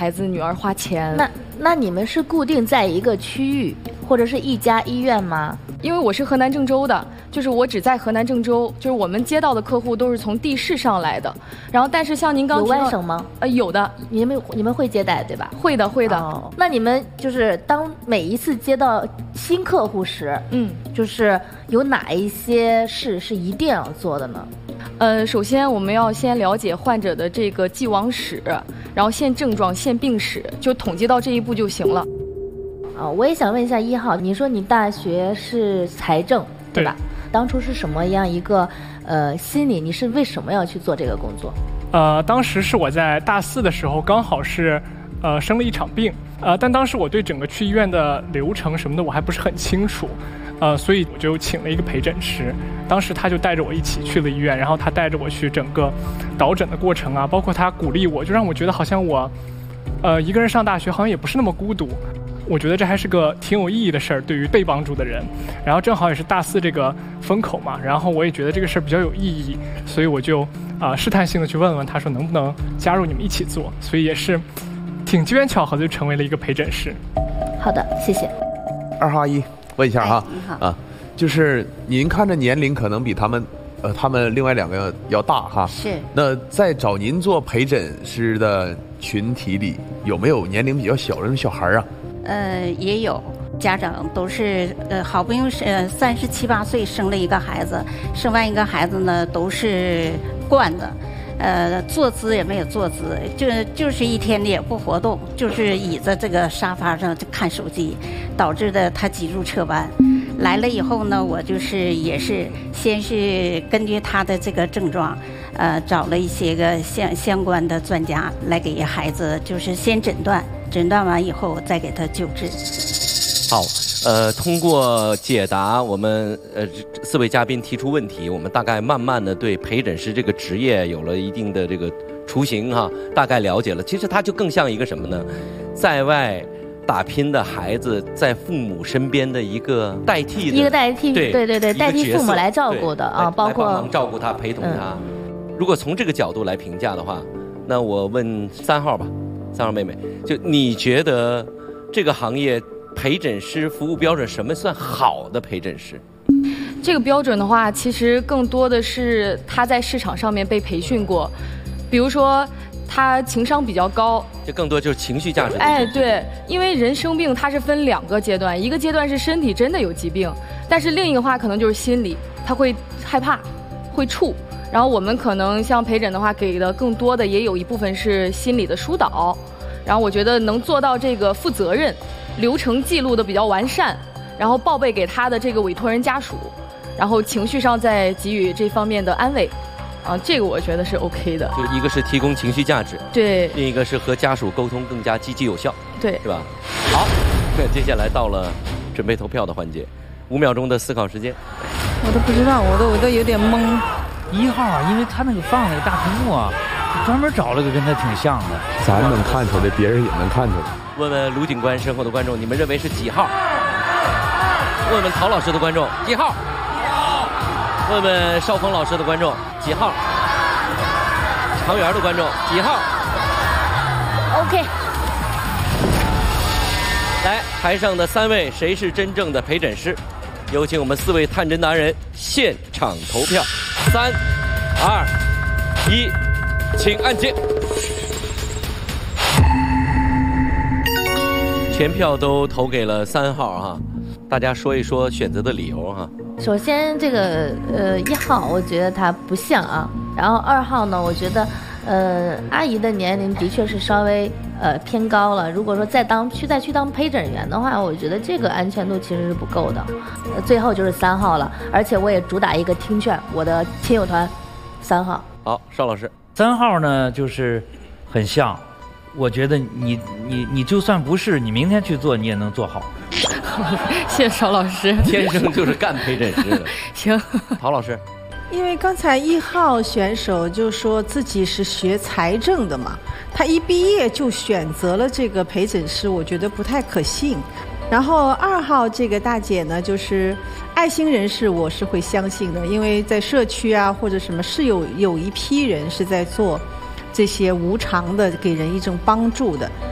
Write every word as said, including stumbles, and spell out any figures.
孩子女儿花钱。 那那你们是固定在一个区域或者是一家医院吗？ 因为我是河南郑州的，就是我只在河南郑州，就是我们接到的客户都是从地市上来的。然后，但是像您刚有提到外省吗？ 呃，有的， 你们你们会接待对吧？ 会的，会的。 哦，那你们就是当每一次接到新客户时，嗯，就是有哪一些事是一定要做的呢？ 呃，首先我们要先了解患者的这个既往史，然后现症状、现病史，就统计到这一步就行了。 啊、哦，我也想问一下一号，你说你大学是财政对吧？对，当初是什么样一个呃心理？你是为什么要去做这个工作？ 呃，当时是我在大四的时候，刚好是呃生了一场病，呃，但当时我对整个去医院的流程什么的我还不是很清楚，呃，所以我就请了一个陪诊师，当时他就带着我一起去了医院，然后他带着我去整个导诊的过程啊，包括他鼓励我，就让我觉得好像我呃一个人上大学好像也不是那么孤独。我觉得这还是个挺有意义的事儿，对于被帮助的人。然后正好也是大四这个风口嘛，然后我也觉得这个事儿比较有意义，所以我就啊、呃、试探性的去问问他，说能不能加入你们一起做。所以也是挺机缘巧合的，就成为了一个陪诊师。 好的，谢谢。 二号阿姨，问一下哈， 你好啊，就是您看着年龄可能比他们，呃，他们另外两个要大哈。 是。 那在找您做陪诊师的群体里，有没有年龄比较小的那种小孩啊？ 呃，也有家长都是呃，好不容易是呃三十七八岁生了一个孩子，生完一个孩子呢，都是惯的，呃，坐姿也没有坐姿，就就是一天也不活动，就是倚在这个沙发上就看手机，导致的他脊柱侧弯。来了以后呢，我就是也是先是根据他的这个症状，呃，找了一些个相相关的专家来给孩子就是先诊断。诊断完以后再给他救治。 好，呃，通过解答我们呃四位嘉宾提出问题，我们大概慢慢的对陪诊师这个职业有了一定的这个雏形哈，大概了解了。其实它就更像一个什么呢？在外打拼的孩子在父母身边的一个代替的， 一个代替， 对对对对，代替父母来照顾的啊，包括来帮忙照顾他、陪同他。嗯、如果从这个角度来评价的话，那我问三号吧。三号妹妹，就你觉得这个行业陪诊师服务标准什么算好的陪诊师？ 这个标准的话，其实更多的是他在市场上面被培训过，比如说他情商比较高， 这更多就是情绪价值。 哎，对，因为人生病它是分两个阶段，一个阶段是身体真的有疾病，但是另一个话可能就是心理，他会害怕，会怵。然后我们可能像陪诊的话，给的更多的也有一部分是心理的疏导。然后我觉得能做到这个负责任，流程记录的比较完善，然后报备给他的这个委托人家属，然后情绪上再给予这方面的安慰，啊，这个我觉得是 OK 的。 就一个是提供情绪价值， 对； 另一个是和家属沟通更加积极有效， 对， 是吧？好，那接下来到了准备投票的环节，五秒钟的思考时间。 我都不知道，我都我都有点懵。一号啊，因为他那个放那个大屏幕啊，专门找了个跟他挺像的。 咱能看出来，别人也能看出来。 问问卢警官身后的观众，你们认为是几号？问问陶老师的观众几号？问问邵峰老师的观众几号？常园的观众几号 ？OK。 来，台上的三位，谁是真正的陪诊师？有请我们四位探诊达人现场投票。三、二、一，请按键。全票都投给了三号哈，大家说一说选择的理由哈。 首先，这个呃一号，我觉得他不像啊。然后二号呢，我觉得呃阿姨的年龄的确是稍微呃偏高了。如果说再当去再去当陪诊员的话，我觉得这个安全度其实是不够的。呃、最后就是三号了，而且我也主打一个听劝，我的亲友团三号。 好，邵老师， 三号呢就是很像。我觉得你你你就算不是，你明天去做你也能做好。 谢谢邵老师， 天生就是干陪诊师的。 行， 陶老师， 因为刚才一号选手就说自己是学财政的嘛，他一毕业就选择了这个陪诊师，我觉得不太可信。然后二号这个大姐呢，就是爱心人士，我是会相信的，因为在社区啊或者什么是有有一批人是在做这些无偿的给人一种帮助的。